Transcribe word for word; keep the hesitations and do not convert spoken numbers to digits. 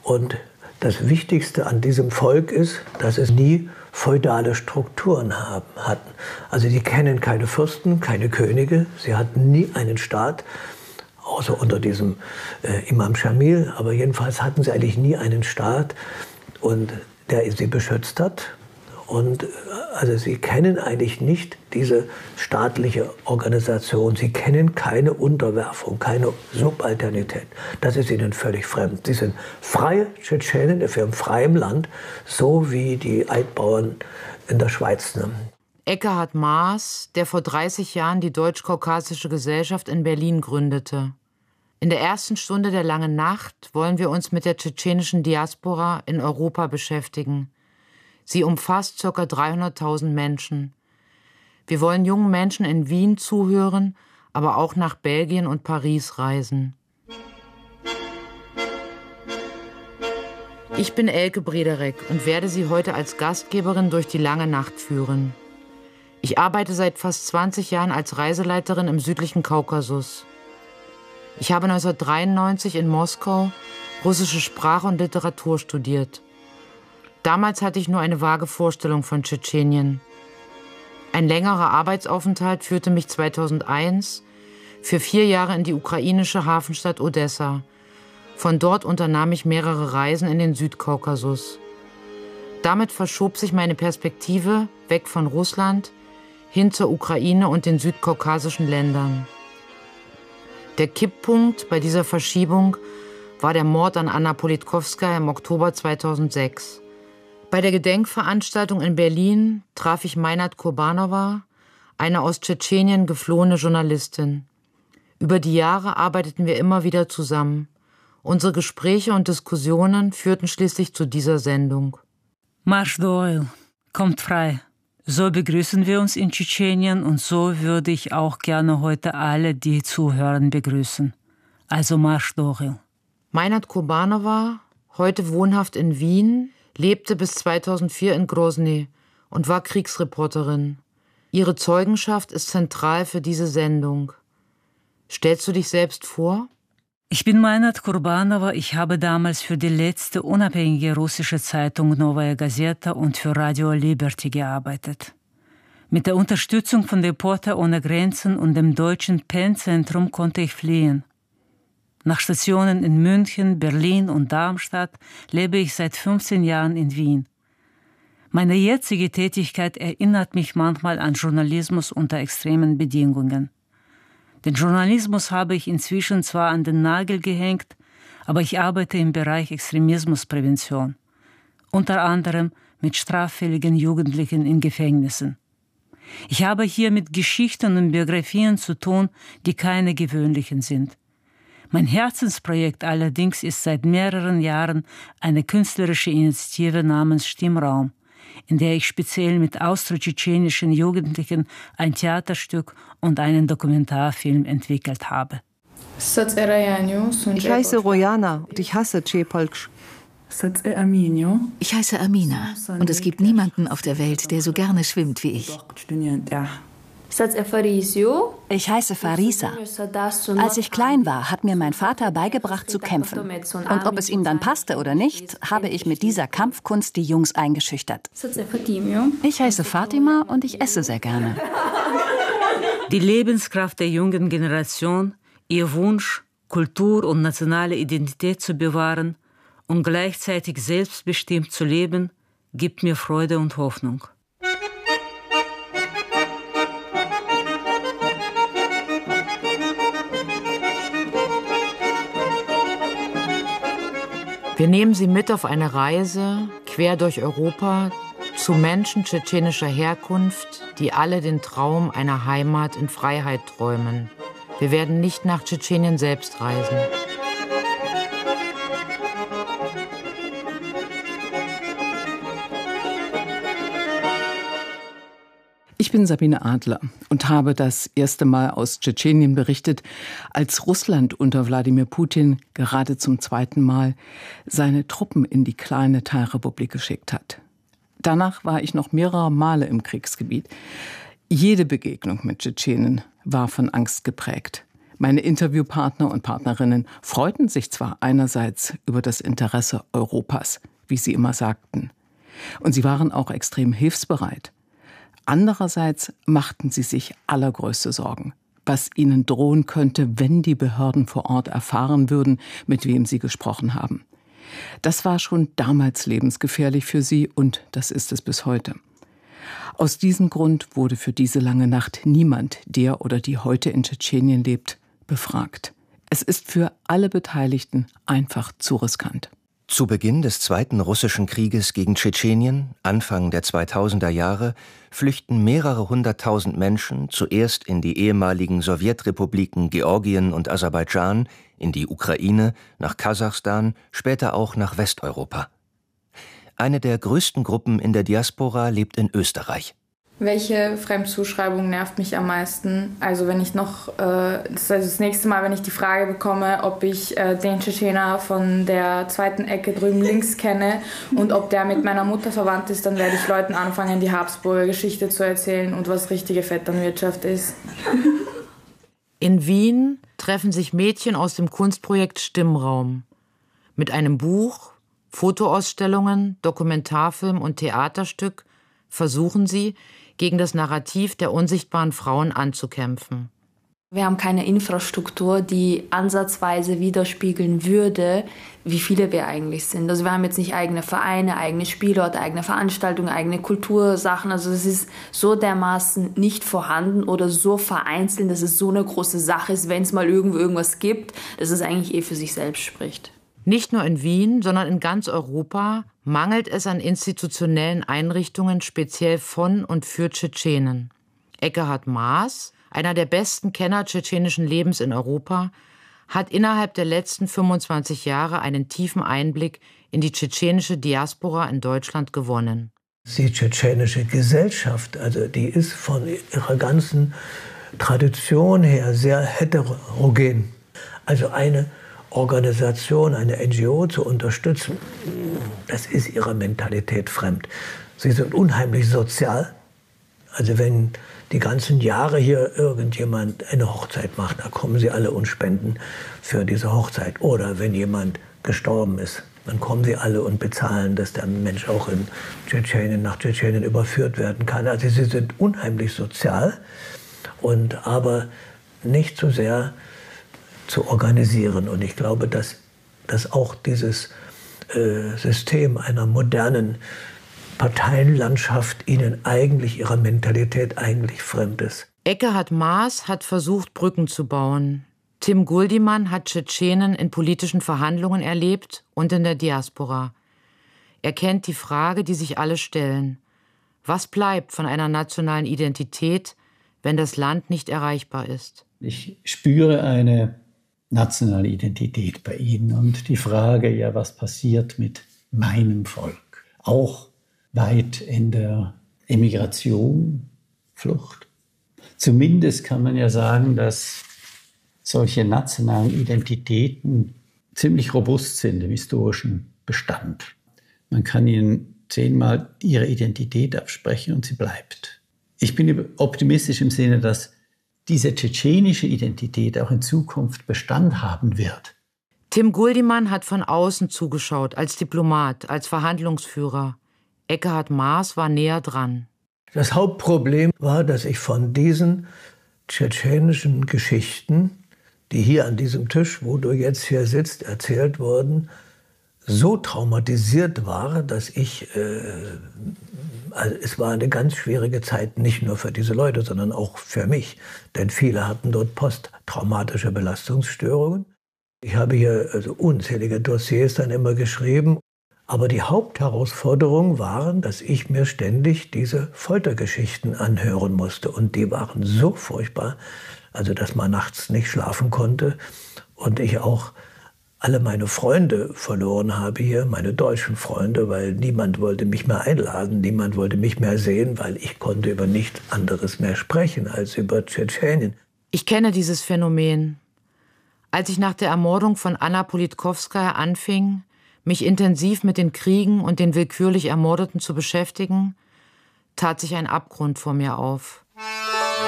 Und das Wichtigste an diesem Volk ist, dass es nie feudale Strukturen haben, hatten. Also die kennen keine Fürsten, keine Könige, sie hatten nie einen Staat, außer unter diesem äh, Imam Shamil, aber jedenfalls hatten sie eigentlich nie einen Staat, und der sie beschützt hat. Und also sie kennen eigentlich nicht diese staatliche Organisation. Sie kennen keine Unterwerfung, keine Subalternität. Das ist ihnen völlig fremd. Sie sind freie Tschetschenen für ein freies Land, so wie die Eidbauern in der Schweiz. Ne? Ekkehard Maas, der vor dreißig Jahren die Deutsch-Kaukasische Gesellschaft in Berlin gründete. In der ersten Stunde der Langen Nacht wollen wir uns mit der tschetschenischen Diaspora in Europa beschäftigen. Sie umfasst ca. dreihunderttausend Menschen. Wir wollen jungen Menschen in Wien zuhören, aber auch nach Belgien und Paris reisen. Ich bin Elke Brederek und werde Sie heute als Gastgeberin durch die Lange Nacht führen. Ich arbeite seit fast zwanzig Jahren als Reiseleiterin im südlichen Kaukasus. Ich habe neunzehnhundertdreiundneunzig in Moskau russische Sprache und Literatur studiert. Damals hatte ich nur eine vage Vorstellung von Tschetschenien. Ein längerer Arbeitsaufenthalt führte mich zweitausendeins für vier Jahre in die ukrainische Hafenstadt Odessa. Von dort unternahm ich mehrere Reisen in den Südkaukasus. Damit verschob sich meine Perspektive weg von Russland hin zur Ukraine und den südkaukasischen Ländern. Der Kipppunkt bei dieser Verschiebung war der Mord an Anna Politkovskaja im Oktober zweitausendsechs. Bei der Gedenkveranstaltung in Berlin traf ich Meinert Kurbanowa, eine aus Tschetschenien geflohene Journalistin. Über die Jahre arbeiteten wir immer wieder zusammen. Unsere Gespräche und Diskussionen führten schließlich zu dieser Sendung. Marsch Doyle, kommt frei. So begrüßen wir uns in Tschetschenien und so würde ich auch gerne heute alle, die zuhören, begrüßen. Also Marsch Doyle. Meinert Kurbanowa, heute wohnhaft in Wien, lebte bis zweitausendvier in Grosny und war Kriegsreporterin. Ihre Zeugenschaft ist zentral für diese Sendung. Stellst du dich selbst vor? Ich bin Meinert Kurbanowa. Ich habe damals für die letzte unabhängige russische Zeitung Novaya Gazeta und für Radio Liberty gearbeitet. Mit der Unterstützung von Reporter ohne Grenzen und dem deutschen Penn-Zentrum konnte ich fliehen. Nach Stationen in München, Berlin und Darmstadt lebe ich seit fünfzehn Jahren in Wien. Meine jetzige Tätigkeit erinnert mich manchmal an Journalismus unter extremen Bedingungen. Den Journalismus habe ich inzwischen zwar an den Nagel gehängt, aber ich arbeite im Bereich Extremismusprävention, unter anderem mit straffälligen Jugendlichen in Gefängnissen. Ich habe hier mit Geschichten und Biografien zu tun, die keine gewöhnlichen sind. Mein Herzensprojekt allerdings ist seit mehreren Jahren eine künstlerische Initiative namens Stimmraum, in der ich speziell mit austro-tschetschenischen Jugendlichen ein Theaterstück und einen Dokumentarfilm entwickelt habe. Ich heiße Rojana und ich hasse Cepolksch. Ich heiße Amina und es gibt niemanden auf der Welt, der so gerne schwimmt wie ich. Ich heiße Farisa. Als ich klein war, hat mir mein Vater beigebracht zu kämpfen. Und ob es ihm dann passte oder nicht, habe ich mit dieser Kampfkunst die Jungs eingeschüchtert. Ich heiße Fatima und ich esse sehr gerne. Die Lebenskraft der jungen Generation, ihr Wunsch, Kultur und nationale Identität zu bewahren und gleichzeitig selbstbestimmt zu leben, gibt mir Freude und Hoffnung. Wir nehmen Sie mit auf eine Reise quer durch Europa zu Menschen tschetschenischer Herkunft, die alle den Traum einer Heimat in Freiheit träumen. Wir werden nicht nach Tschetschenien selbst reisen. Ich bin Sabine Adler und habe das erste Mal aus Tschetschenien berichtet, als Russland unter Wladimir Putin gerade zum zweiten Mal seine Truppen in die kleine Teilrepublik geschickt hat. Danach war ich noch mehrere Male im Kriegsgebiet. Jede Begegnung mit Tschetschenen war von Angst geprägt. Meine Interviewpartner und Partnerinnen freuten sich zwar einerseits über das Interesse Europas, wie sie immer sagten, und sie waren auch extrem hilfsbereit. Andererseits machten sie sich allergrößte Sorgen, was ihnen drohen könnte, wenn die Behörden vor Ort erfahren würden, mit wem sie gesprochen haben. Das war schon damals lebensgefährlich für sie und das ist es bis heute. Aus diesem Grund wurde für diese lange Nacht niemand, der oder die heute in Tschetschenien lebt, befragt. Es ist für alle Beteiligten einfach zu riskant. Zu Beginn des Zweiten Russischen Krieges gegen Tschetschenien, Anfang der zweitausender Jahre, flüchten mehrere hunderttausend Menschen zuerst in die ehemaligen Sowjetrepubliken Georgien und Aserbaidschan, in die Ukraine, nach Kasachstan, später auch nach Westeuropa. Eine der größten Gruppen in der Diaspora lebt in Österreich. Welche Fremdzuschreibung nervt mich am meisten? Also wenn ich noch, äh, das ist also das nächste Mal, wenn ich die Frage bekomme, ob ich äh, den Tschetschener von der zweiten Ecke drüben links kenne und ob der mit meiner Mutter verwandt ist, dann werde ich Leuten anfangen, die Habsburger Geschichte zu erzählen und was richtige Vetternwirtschaft ist. In Wien treffen sich Mädchen aus dem Kunstprojekt Stimmraum. Mit einem Buch, Fotoausstellungen, Dokumentarfilm und Theaterstück versuchen sie, gegen das Narrativ der unsichtbaren Frauen anzukämpfen. Wir haben keine Infrastruktur, die ansatzweise widerspiegeln würde, wie viele wir eigentlich sind. Also wir haben jetzt nicht eigene Vereine, eigene Spielorte, eigene Veranstaltungen, eigene Kultursachen. Also es ist so dermaßen nicht vorhanden oder so vereinzelt, dass es so eine große Sache ist, wenn es mal irgendwo irgendwas gibt, dass es eigentlich eh für sich selbst spricht. Nicht nur in Wien, sondern in ganz Europa mangelt es an institutionellen Einrichtungen speziell von und für Tschetschenen. Ekkehard Maas, einer der besten Kenner tschetschenischen Lebens in Europa, hat innerhalb der letzten fünfundzwanzig Jahre einen tiefen Einblick in die tschetschenische Diaspora in Deutschland gewonnen. Die tschetschenische Gesellschaft, also die ist von ihrer ganzen Tradition her sehr heterogen. Also eine Organisation, eine N G O zu unterstützen, das ist ihrer Mentalität fremd. Sie sind unheimlich sozial. Also wenn die ganzen Jahre hier irgendjemand eine Hochzeit macht, da kommen sie alle und spenden für diese Hochzeit. Oder wenn jemand gestorben ist, dann kommen sie alle und bezahlen, dass der Mensch auch in Tschetschenien nach Tschetschenien überführt werden kann. Also sie sind unheimlich sozial, und aber nicht so sehr zu organisieren. Und ich glaube, dass, dass auch dieses äh, System einer modernen Parteienlandschaft ihnen eigentlich, ihrer Mentalität eigentlich fremd ist. Ekkehard Maas hat versucht, Brücken zu bauen. Tim Guldimann hat Tschetschenen in politischen Verhandlungen erlebt und in der Diaspora. Er kennt die Frage, die sich alle stellen. Was bleibt von einer nationalen Identität, wenn das Land nicht erreichbar ist? Ich spüre eine nationale Identität bei ihnen und die Frage, ja, was passiert mit meinem Volk? Auch weit in der Emigration, Flucht. Zumindest kann man ja sagen, dass solche nationalen Identitäten ziemlich robust sind im historischen Bestand. Man kann ihnen zehnmal ihre Identität absprechen und sie bleibt. Ich bin optimistisch im Sinne, dass diese tschetschenische Identität auch in Zukunft Bestand haben wird. Tim Guldimann hat von außen zugeschaut, als Diplomat, als Verhandlungsführer. Ekkehard Maas war näher dran. Das Hauptproblem war, dass ich von diesen tschetschenischen Geschichten, die hier an diesem Tisch, wo du jetzt hier sitzt, erzählt wurden, so traumatisiert war, dass ich, äh, also es war eine ganz schwierige Zeit, nicht nur für diese Leute, sondern auch für mich. Denn viele hatten dort posttraumatische Belastungsstörungen. Ich habe hier also unzählige Dossiers dann immer geschrieben. Aber die Hauptherausforderung waren, dass ich mir ständig diese Foltergeschichten anhören musste. Und die waren so furchtbar, also dass man nachts nicht schlafen konnte. Und ich auch alle meine Freunde verloren habe hier, meine deutschen Freunde, weil niemand wollte mich mehr einladen, niemand wollte mich mehr sehen, weil ich konnte über nichts anderes mehr sprechen als über Tschetschenien. Ich kenne dieses Phänomen. Als ich nach der Ermordung von Anna Politkowskaja anfing, mich intensiv mit den Kriegen und den willkürlich Ermordeten zu beschäftigen, tat sich ein Abgrund vor mir auf.